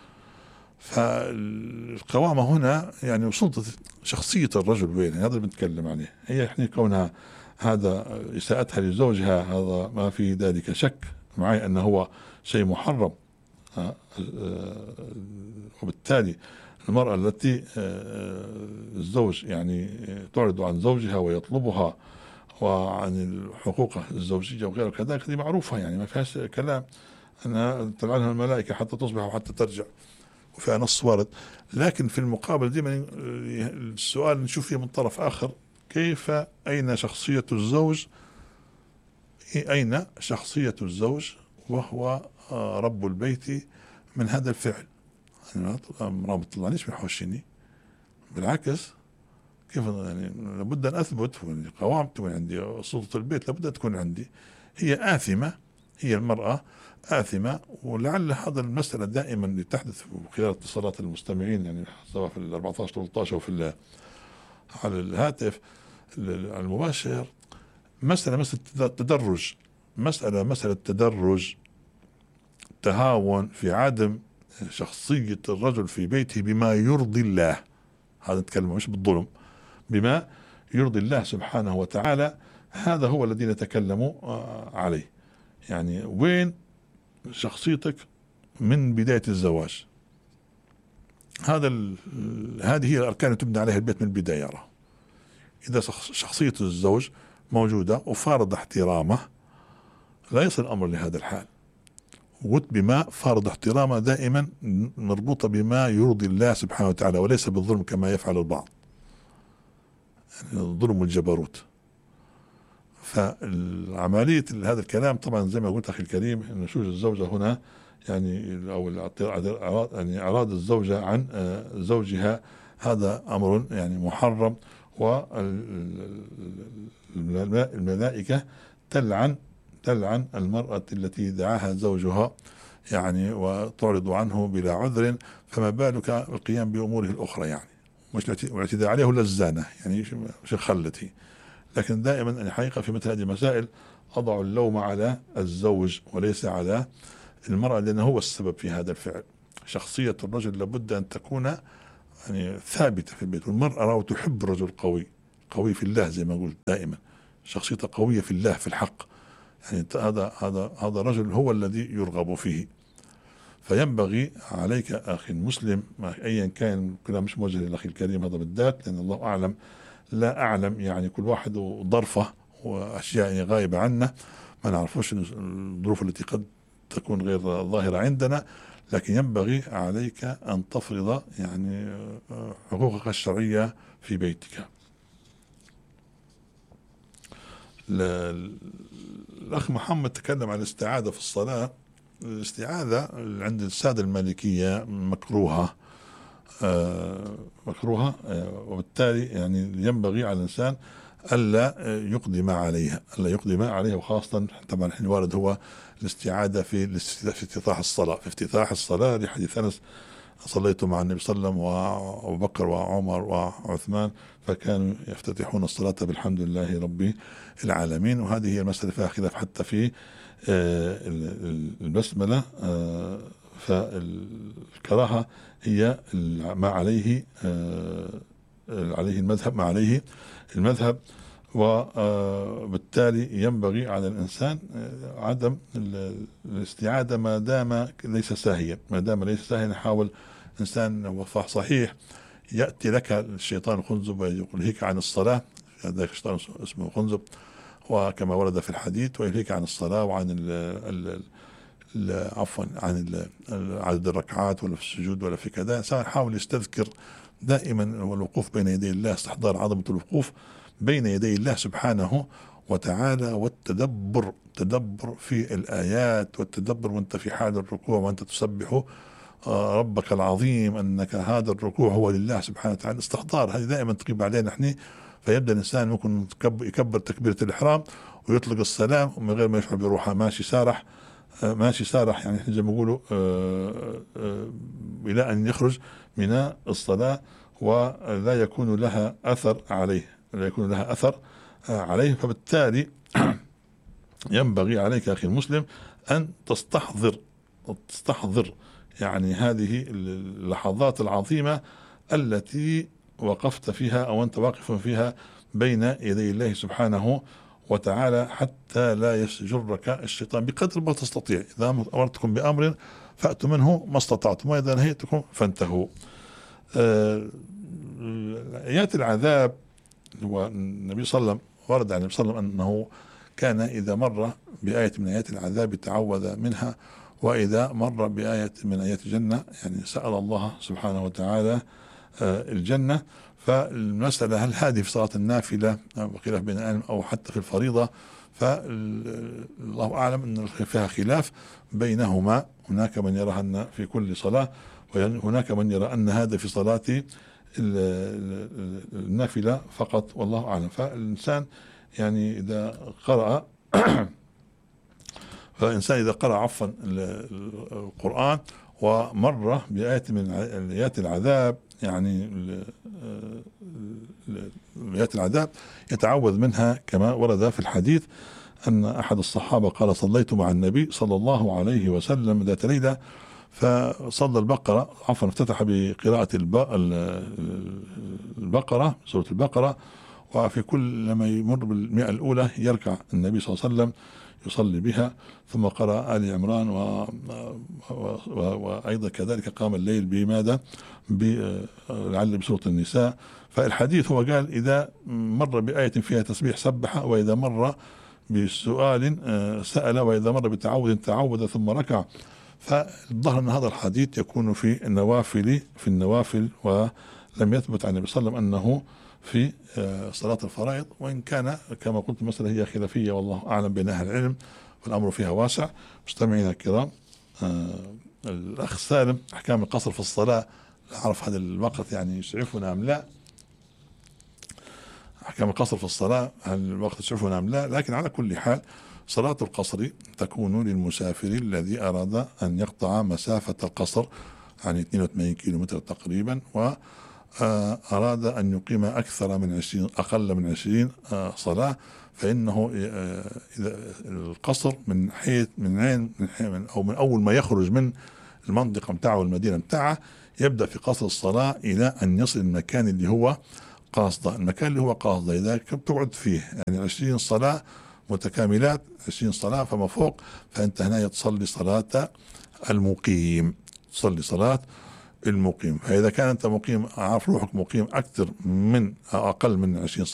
فالقوامة هنا يعني سلطة شخصية الرجل وين، هذا اللي بنتكلم عليه. هي احنا كونها هذا إساءتها لزوجها هذا ما في ذلك شك معي أنه هو شيء محرم، وبالتالي المرأة التي الزوج يعني تعرض عن زوجها ويطلبها وعن حقوقها الزوجية وغيرها كذلك، هذه معروفة يعني ما فيهاش كلام، أنها تلعنها الملائكة حتى تصبح وحتى ترجع، وفيها نص وارد. لكن في المقابل دائما السؤال نشوف فيه من طرف آخر، كيف أين شخصية الزوج، أين شخصية الزوج وهو رب البيت من هذا الفعل؟ أنا ما بتطلعنيش بحوشيني، بالعكس كيف يعني لابد أن أثبت قوامتي وعندي سلطة البيت، لابد أن تكون عندي. هي آثمة، هي المرأة آثمة، ولعل هذا المسألة دائما اللي تحدث خلال اتصالات المستمعين يعني سواء في ال أربعة عشر ثلاثة عشر أو في على الهاتف المباشر، مسألة مسألة تدرج، مسألة مسألة تدرج، تهاون في عدم شخصية الرجل في بيته بما يرضي الله. هذا نتكلم مش بالظلم، بما يرضي الله سبحانه وتعالى، هذا هو الذي نتكلم عليه. يعني وين شخصيتك من بداية الزواج؟ هذا هذه هي الأركان اللي تبني عليها البيت من البداية. إذا شخصية الزوج موجودة وفارض احترامه، لا يصل الأمر لهذا الحال. وقلت بما فارض احترامه دائما مربوطة بما يرضي الله سبحانه وتعالى، وليس بالظلم كما يفعل البعض، يعني الظلم والجبروت. فالعملية هذا الكلام طبعا زي ما قلت أخي الكريم، أن شوج الزوجة هنا يعني أو يعني أراد الزوجة عن زوجها، هذا أمر يعني محرم، والملائكة تلعن تلعن المرأة التي دعاها زوجها يعني وتعرض عنه بلا عذر، فما بالك القيام بأموره الأخرى، يعني مش الاعتداء عليه ولا الزانة، يعني مش خلته. لكن دائما الحقيقة في مثل هذه المسائل أضع اللوم على الزوج وليس على المرأة، لأنه هو السبب في هذا الفعل. شخصية الرجل لابد أن تكون يعني ثابتة في البيت، والمرأة تحب الرجل قوي قوي في الله، زي ما قلت دائما شخصيته قوية في الله في الحق، يعني هذا هذا هذا رجل هو الذي يرغب فيه. فينبغي عليك أخي المسلم أيا كان، كلام مش موجه للأخي الكريم هذا بالذات، لأن الله أعلم لا أعلم، يعني كل واحد ظرفه وأشياء غائبة عنا ما نعرفوش الظروف التي قد تكون غير ظاهرة عندنا. لكن ينبغي عليك أن تفرض يعني حقوقك الشرعية في بيتك. الأخ محمد تكلم عن الاستعاذة في الصلاة. الاستعاذة عند السادة المالكية مكروهة آه مكروهة آه وبالتالي يعني ينبغي على الإنسان ألا يقدم عليها ألا يقدم عليها وخاصة طبعا الحين وارد هو الاستعاذة في في افتتاح الصلاة في افتتاح الصلاة لحديث أنس: صليت مع النبي صلى الله عليه وسلم وأبو بكر وعمر وعثمان فكانوا يفتتحون الصلاة بالحمد لله رب العالمين. وهذه هي المسألة فيها خلاف حتى في البسملة، فالكراهة هي ما عليه عليه المذهب ما عليه المذهب وبالتالي ينبغي على الإنسان عدم الاستعادة ما دام ليس ساهيا ما دام ليس ساهيا يحاول إنسان وفاح صحيح. يأتي لك الشيطان الخنزب ويلهيك عن الصلاة، ذاك الشيطان اسمه خنزب، وكما ورد في الحديث ويلهيك عن الصلاة وعن ال ال ال عفوا عن عدد الركعات ولا في السجود ولا في كذا. إنسان يحاول يستذكر دائما الوقوف بين يدي الله، استحضار عظمة الوقوف بين يدي الله سبحانه وتعالى، والتدبر تدبر في الآيات، والتدبر وانت في حال الركوع وانت تسبح ربك العظيم أنك هذا الركوع هو لله سبحانه وتعالى. استحضار هذه دائما تقيم علينا نحن. فيبدأ الإنسان ممكن يكبر تكبيرة الإحرام ويطلق السلام ومن غير ما يشعر بروحه ماشي سارح ماشي سارح يعني زي ما يقولوا إلى أن يخرج من الصلاة ولا يكون لها أثر عليه لا يكون لها أثر عليه. فبالتالي ينبغي عليك أخي المسلم أن تستحضر تستحضر يعني هذه اللحظات العظيمة التي وقفت فيها أو أنت واقف فيها بين يدي الله سبحانه وتعالى، حتى لا يسجرك الشيطان بقدر ما تستطيع. إذا أمرتكم بأمر فأتوا منه ما استطعتم، وإذا نهيتكم فانتهوا. آه، آيات العذاب، هو النبي صلى الله عليه وسلم ورد عن النبي صلى الله عليه وسلم أنه كان إذا مر بآية من آيات العذاب تعوذ منها، وإذا مر بآية من آيات الجنة يعني سأل الله سبحانه وتعالى الجنة. فالمسألة هل هذه في صلاة النافلة وخلاف بين العلم أو حتى في الفريضة، فالله أعلم أن فيها خلاف بينهما. هناك من يرى أن في كل صلاة، وهناك من يرى أن هذا في صلاة النافلة فقط، والله أعلم. فالإنسان يعني إذا قرأ فالإنسان إذا قرأ عفوا القرآن ومر بآية من آيات العذاب، يعني آيات العذاب يتعوذ منها، كما ورد في الحديث أن أحد الصحابة قال: صليت مع النبي صلى الله عليه وسلم ذات ليلة فصلى البقرة، عفوا افتتح بقراءة البقرة، سورة البقرة، وفي كل لما يمر بالمئة الأولى يركع النبي صلى الله عليه وسلم يصلي بها، ثم قرأ آل عمران و... و... و... وأيضا كذلك قام الليل بماذا؟ لعل بسورة النساء. فالحديث هو قال إذا مر بآية فيها تسبيح سبح، وإذا مر بسؤال سأل، وإذا مر بتعوذ تعوذ ثم ركع. فالظاهر أن هذا الحديث يكون في النوافل في النوافل ولم يثبت عن النبي صلى الله عليه وسلم أنه في صلاة الفرائض، وإن كان كما قلت المسألة هي خلافية والله أعلم بين أهل العلم، والأمر فيها واسع. مستمعينا الكرام، الأخ سالم، أحكام القصر في الصلاة، لا أعرف هذا الوقت يعني يسعفنا أم لا. أحكام القصر في الصلاة هل الوقت يسعفنا أم لا؟ لكن على كل حال صلاة القصر تكون للمسافر الذي أراد أن يقطع مسافة القصر عن اثنين وثمانين كيلو متر تقريبا، وأراد أن يقيم أكثر من عشرين أقل من عشرين صلاة، فإنه إذا القصر من حيث من عين من أو من أول ما يخرج من المنطقة متاعه والمدينة متاعه يبدأ في قصر الصلاة إلى أن يصل المكان اللي هو قاصده. المكان اللي هو قاصده إذا كنت تقعد فيه يعني عشرين صلاة متكاملات، عشرين صلاة فما فوق، فأنت هنا تصلي صلاة المقيم، تصلي صلاة المقيم. فإذا كان أنت مقيم عارف روحك مقيم أكثر من أو أقل من عشرين